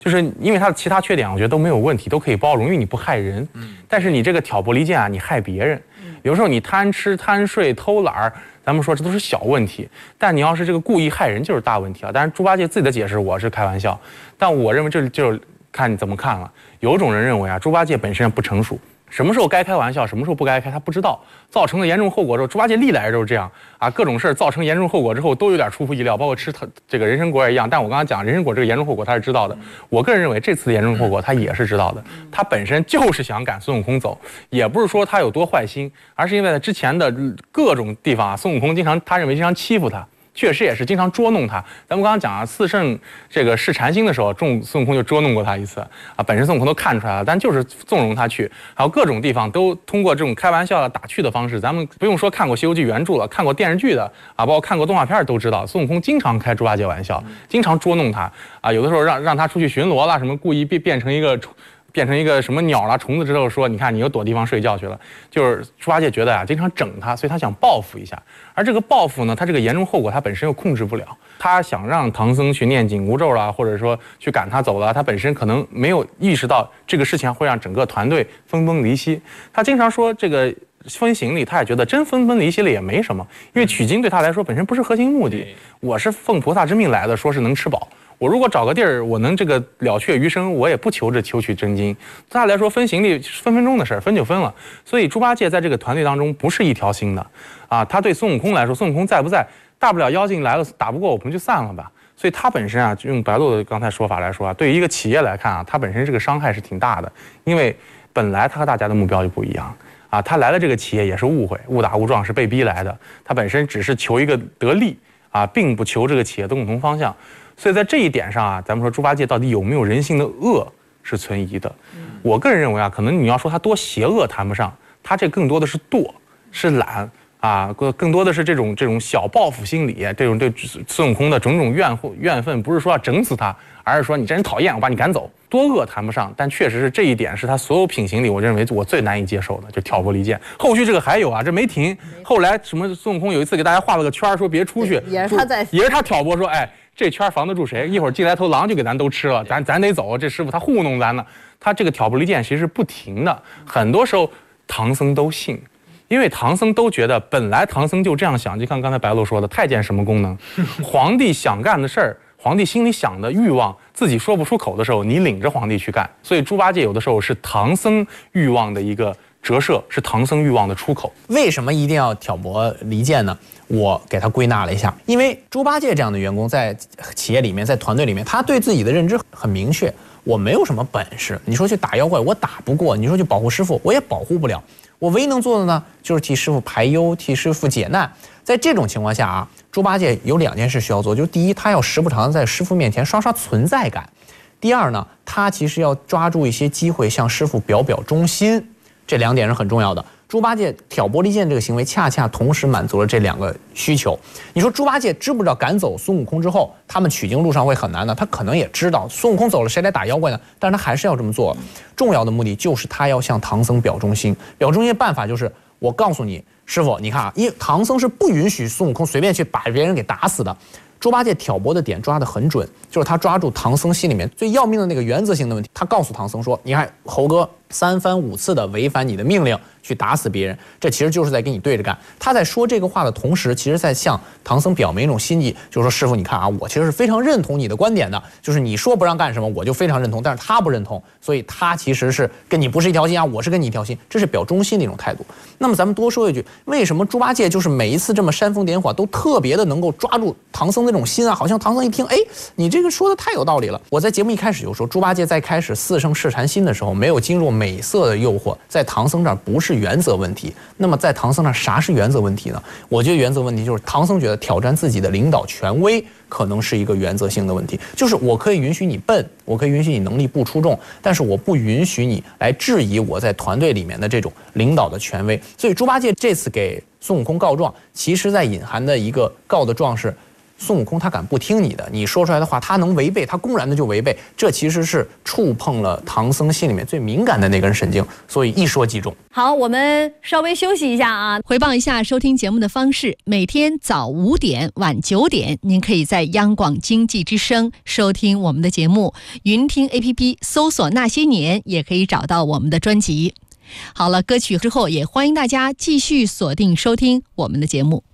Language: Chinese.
就是因为他的其他缺点，我觉得都没有问题，都可以包容，因为你不害人。但是你这个挑拨离间啊，你害别人。有时候你贪吃、贪睡、偷懒儿，咱们说这都是小问题，但你要是这个故意害人，就是大问题啊。当然，猪八戒自己的解释我是开玩笑，但我认为这就是看你怎么看了。有种人认为啊，猪八戒本身不成熟。什么时候该开玩笑，什么时候不该开，他不知道，造成了严重后果之后，猪八戒历来就是这样啊，各种事儿造成严重后果之后都有点出乎意料，包括吃他这个人参果也一样。但我刚刚讲人参果这个严重后果他是知道的，我个人认为这次的严重后果他也是知道的，他本身就是想赶孙悟空走，也不是说他有多坏心，而是因为在之前的各种地方啊，孙悟空他认为经常欺负他。确实也是经常捉弄他。咱们刚刚讲啊，四圣这个试禅心的时候，孙悟空就捉弄过他一次啊。本身孙悟空都看出来了，但就是纵容他去，还有各种地方都通过这种开玩笑的打趣的方式。咱们不用说看过《西游记》原著了，看过电视剧的啊，包括看过动画片都知道，孙悟空经常开猪八戒玩笑，经常捉弄他啊。有的时候让他出去巡逻啦，什么故意变成一个什么鸟啦、虫子之后说，你看你又躲地方睡觉去了，就是猪八戒觉得啊，经常整他，所以他想报复一下。而这个报复呢，他这个严重后果他本身又控制不了，他想让唐僧去念紧箍咒啦，或者说去赶他走了，他本身可能没有意识到这个事情会让整个团队分崩离析。他经常说这个分行李，他也觉得真分崩离析了也没什么，因为取经对他来说本身不是核心目的。我是奉菩萨之命来的，说是能吃饱。我如果找个地儿，我能这个了却余生，我也不求取真经。对他来说，分行李分分钟的事儿，分就分了。所以猪八戒在这个团队当中不是一条心的，啊，他对孙悟空来说，孙悟空在不在，大不了妖精来了打不过我们就散了吧。所以他本身啊，用白鹿的刚才说法来说啊，对于一个企业来看啊，他本身这个伤害是挺大的，因为本来他和大家的目标就不一样。啊，他来了这个企业也是误会，误打误撞，是被逼来的。他本身只是求一个得利啊，并不求这个企业的共同方向。所以在这一点上啊，咱们说猪八戒到底有没有人性的恶是存疑的。我个人认为啊，可能你要说他多邪恶谈不上，他这更多的是惰，是懒啊，更多的是这种小报复心理，这种对孙悟空的种种怨愤，不是说要整死他，而是说你这人讨厌，我把你赶走。多恶谈不上，但确实是这一点是他所有品行里，我认为我最难以接受的，就挑拨离间。后续这个还有啊，这没停。后来什么孙悟空有一次给大家画了个圈，说别出去， 也是他挑拨说，哎，这圈防得住谁？一会儿进来头狼就给咱都吃了，咱得走。这师傅他糊弄咱呢，他这个挑拨离间其实是不停的。很多时候唐僧都信。因为唐僧都觉得，本来唐僧就这样想，就像刚才白鹿说的，太监什么功能？皇帝想干的事儿，皇帝心里想的欲望，自己说不出口的时候，你领着皇帝去干。所以猪八戒有的时候是唐僧欲望的一个折射，是唐僧欲望的出口。 为什么一定要挑拨离间呢？我给他归纳了一下，因为猪八戒这样的员工在企业里面，在团队里面，他对自己的认知很明确，我没有什么本事。你说去打妖怪，我打不过；你说去保护师傅，我也保护不了。我唯一能做的呢，就是替师傅排忧，替师傅解难。在这种情况下啊，猪八戒有2件事需要做，就是第一，他要时不常在师傅面前刷刷存在感；第二呢，他其实要抓住一些机会向师傅表忠心。这2点是很重要的。猪八戒挑拨离间这个行为，恰恰同时满足了这2个需求。你说猪八戒知不知道赶走孙悟空之后，他们取经路上会很难呢？他可能也知道，孙悟空走了，谁来打妖怪呢？但是他还是要这么做。重要的目的就是他要向唐僧表忠心。表忠心的办法就是，我告诉你，师傅，你看啊，因为唐僧是不允许孙悟空随便去把别人给打死的。猪八戒挑拨的点抓得很准，就是他抓住唐僧心里面最要命的那个原则性的问题。他告诉唐僧说：“你看，猴哥3番5次的违反你的命令，去打死别人，这其实就是在跟你对着干。”他在说这个话的同时，其实在向唐僧表明一种心意，就是说：“师傅，你看啊，我其实是非常认同你的观点的，就是你说不让干什么，我就非常认同。但是他不认同，所以他其实是跟你不是一条心啊，我是跟你一条心，这是表忠心的一种态度。”那么咱们多说一句，为什么猪八戒就是每一次这么煽风点火，都特别的能够抓住唐僧的这种心啊？好像唐僧一听，哎，你这个说的太有道理了。我在节目一开始就说，猪八戒在开始4圣试禅心的时候，没有经入美色的诱惑，在唐僧这儿不是原则问题。那么在唐僧那儿啥是原则问题呢？我觉得原则问题就是唐僧觉得挑战自己的领导权威可能是一个原则性的问题，就是我可以允许你笨，我可以允许你能力不出众，但是我不允许你来质疑我在团队里面的这种领导的权威。所以猪八戒这次给孙悟空告状，其实在隐含的一个告的状是， 孙悟空他敢不听你的，你说出来的话他能违背，他公然的就违背，这其实是触碰了唐僧心里面最敏感的那根神经，所以一说即中。 好，我们稍微休息一下啊， 回报一下收听节目的方式：每天早5点、晚9点，您可以在央广经济之声收听我们的节目，云听 APP 搜索那些年也可以找到我们的专辑。好了，歌曲之后也欢迎大家继续锁定收听我们的节目。